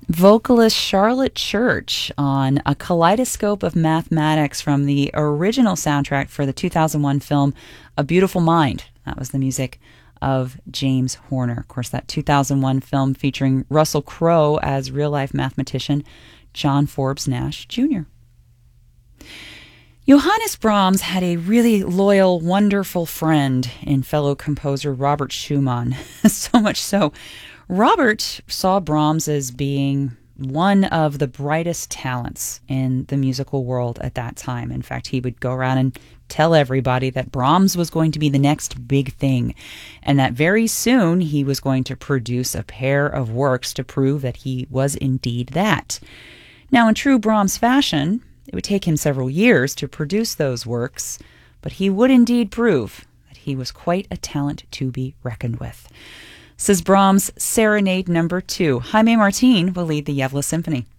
Vocalist Charlotte Church on A Kaleidoscope of Mathematics from the original soundtrack for the 2001 film A Beautiful Mind. That was the music of James Horner. Of course, that 2001 film featuring Russell Crowe as real-life mathematician John Forbes Nash Jr. Johannes Brahms had a really loyal, wonderful friend in fellow composer Robert Schumann. So much so, Robert saw Brahms as being one of the brightest talents in the musical world at that time. In fact, he would go around and tell everybody that Brahms was going to be the next big thing, and that very soon he was going to produce a pair of works to prove that he was indeed that. Now, in true Brahms fashion, it would take him several years to produce those works, but he would indeed prove that he was quite a talent to be reckoned with. This is Brahms' Serenade No. 2. Jaime Martin will lead the Yevla Symphony.